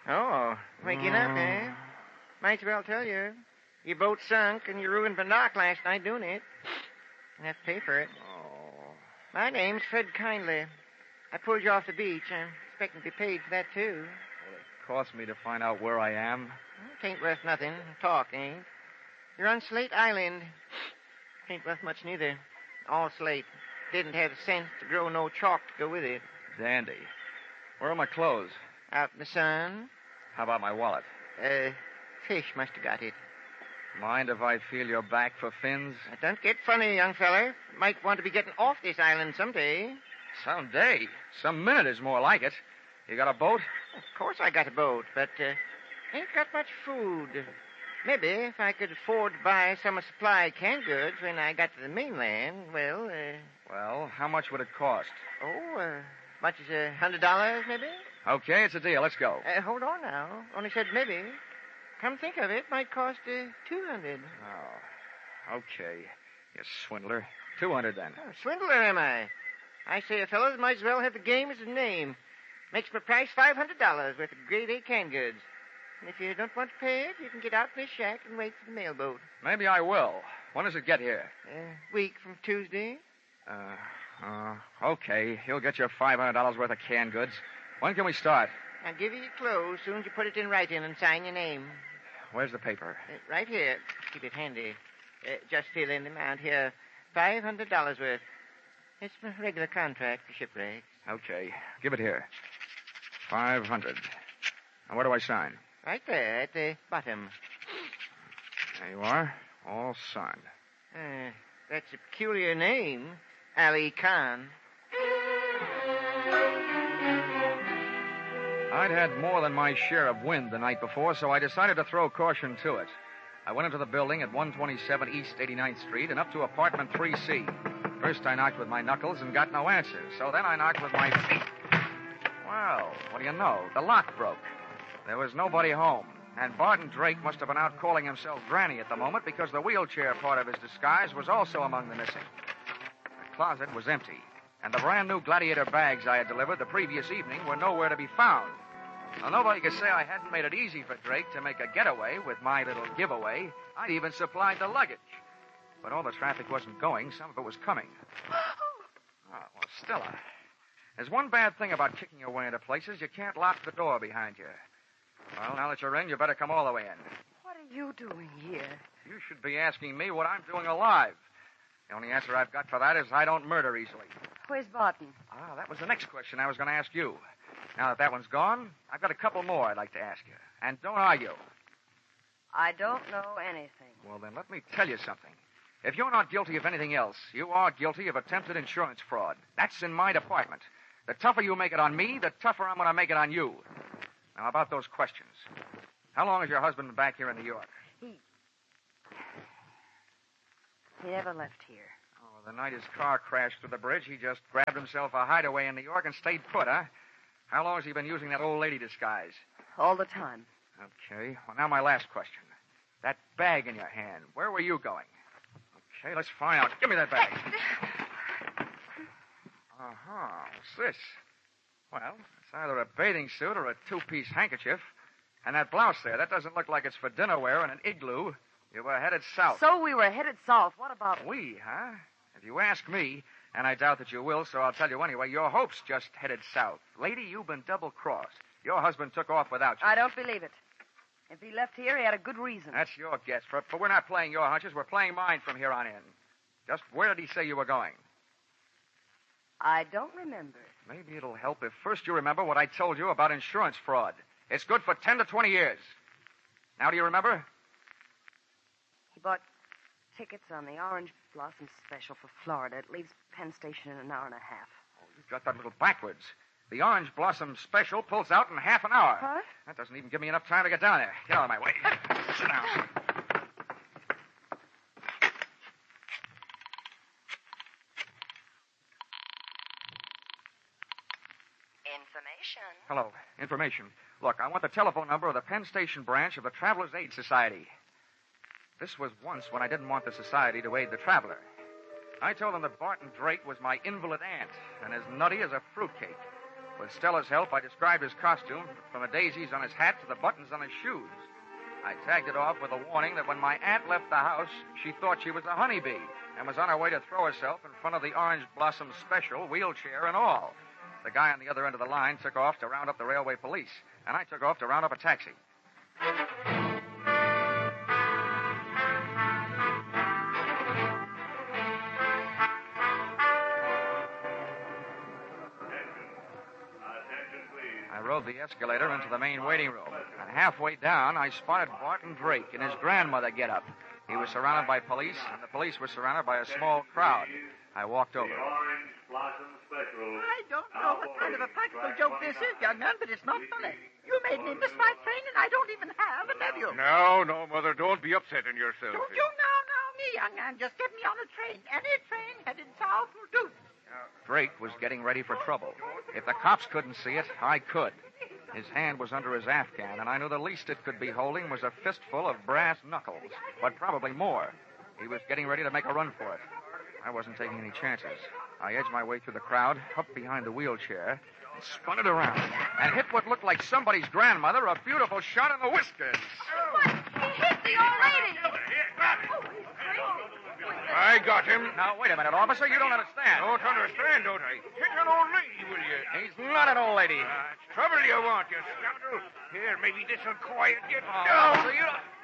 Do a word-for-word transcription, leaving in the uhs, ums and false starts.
Oh, waking up, eh? Might as well tell you. Your boat sunk and you ruined my dock last night doing it. You have to pay for it. Oh. My name's Fred Kindly. I pulled you off the beach. I'm expecting to be paid for that, too. Will it cost me to find out where I am? Well, it ain't worth nothing. Talk ain't. You're on Slate Island. Ain't worth much neither. All slate. Didn't have the sense to grow no chalk to go with it. Dandy. Where are my clothes? Out in the sun. How about my wallet? Uh, fish must have got it. Mind if I feel your back for fins? Now, don't get funny, young feller. Might want to be getting off this island someday. Someday. Some minute is more like it. You got a boat? Of course I got a boat, but uh, ain't got much food. Maybe if I could afford to buy some of supply canned goods when I got to the mainland, well, uh... Well, how much would it cost? Oh, uh, much as a hundred dollars, maybe? Okay, it's a deal. Let's go. Uh, hold on now. Only said maybe. Come think of it, might cost uh, two hundred. Oh, okay. You swindler. Two hundred then. Oh, swindler, am I? I say a fellow might as well have the game as a name. Makes my price five hundred dollars worth of grade A canned goods. And if you don't want to pay it, you can get out in this shack and wait for the mailboat. Maybe I will. When does it get here? A uh, week from Tuesday. Uh, uh, okay. You'll get your five hundred dollars worth of canned goods. When can we start? I'll give you your clothes soon as you put it in writing and sign your name. Where's the paper? Uh, right here. Keep it handy. Uh, just fill in the amount here. five hundred dollars worth. It's my regular contract for shipwreck. Okay. Give it here. five hundred. Now, where do I sign? Right there at the bottom. There you are. All signed. Uh, that's a peculiar name. Ali Khan. I'd had more than my share of wind the night before, so I decided to throw caution to it. I went into the building at one twenty-seven East eighty-ninth Street and up to apartment three C. First I knocked with my knuckles and got no answer, so then I knocked with my feet. Well, what do you know? The lock broke. There was nobody home, and Barton Drake must have been out calling himself Granny at the moment because the wheelchair part of his disguise was also among the missing. The closet was empty, and the brand new Gladiator bags I had delivered the previous evening were nowhere to be found. Now, nobody could say I hadn't made it easy for Drake to make a getaway with my little giveaway. I'd even supplied the luggage. But all the traffic wasn't going. Some of it was coming. Oh, well, Stella, there's one bad thing about kicking your way into places. You can't lock the door behind you. Well, now that you're in, you better come all the way in. What are you doing here? You should be asking me what I'm doing alive. The only answer I've got for that is I don't murder easily. Where's Barton? Ah, that was the next question I was going to ask you. Now that that one's gone, I've got a couple more I'd like to ask you. And don't argue. I don't know anything. Well, then let me tell you something. If you're not guilty of anything else, you are guilty of attempted insurance fraud. That's in my department. The tougher you make it on me, the tougher I'm going to make it on you. Now, about those questions. How long has your husband been back here in New York? He... He never left here. Oh, the night his car crashed through the bridge, he just grabbed himself a hideaway in New York and stayed put, huh? How long has he been using that old lady disguise? All the time. Okay. Well, now my last question. That bag in your hand, where were you going? Okay, let's find out. Give me that bag. Uh-huh. What's this? Well, it's either a bathing suit or a two-piece handkerchief. And that blouse there, that doesn't look like it's for dinner wear in an igloo. You were headed south. So we were headed south. What about... We, huh? If you ask me, and I doubt that you will, so I'll tell you anyway, your hopes just headed south. Lady, you've been double-crossed. Your husband took off without you. I don't believe it. If he left here, he had a good reason. That's your guess, but, but we're not playing your hunches. We're playing mine from here on in. Just where did he say you were going? I don't remember. Maybe it'll help if first you remember what I told you about insurance fraud. It's good for ten to twenty years. Now, do you remember? He bought tickets on the Orange Blossom Special for Florida. It leaves Penn Station in an hour and a half. Oh, you've got that a little backwards. The Orange Blossom Special pulls out in half an hour. What? That doesn't even give me enough time to get down there. Get out of my way. Sit down. Information. Hello. Information. Look, I want the telephone number of the Penn Station branch of the Travelers' Aid Society. This was once when I didn't want the society to aid the traveler. I told them that Barton Drake was my invalid aunt and as nutty as a fruitcake. With Stella's help, I described his costume, from the daisies on his hat to the buttons on his shoes. I tagged it off with a warning that when my aunt left the house, she thought she was a honeybee and was on her way to throw herself in front of the Orange Blossom Special, wheelchair and all. The guy on the other end of the line took off to round up the railway police, and I took off to round up a taxi. I rode the escalator into the main waiting room, and halfway down, I spotted Barton Drake and his grandmother get up. He was surrounded by police, and the police were surrounded by a small crowd. I walked over. Orange Blossom Special. I don't know what kind of a practical joke this is, young man, but it's not funny. You made me miss my train, and I don't even have a nephew. No, no, Mother, don't be upsetting yourself. Don't you now, now, me, young man. Just get me on a train. Any train headed south will do. Drake was getting ready for trouble. If the cops couldn't see it, I could. His hand was under his Afghan, and I knew the least it could be holding was a fistful of brass knuckles, but probably more. He was getting ready to make a run for it. I wasn't taking any chances. I edged my way through the crowd, up behind the wheelchair, and spun it around, and hit what looked like somebody's grandmother a beautiful shot in the whiskers. What? He hit the old lady. Oh, he's crazy. I got him. Now, wait a minute, officer. You don't understand. Don't understand, don't I? Hit an old lady, will you? He's not an old lady. Uh, it's trouble you want, you scoundrel. Here, maybe this'll quiet you Oh, down. officer, you don't...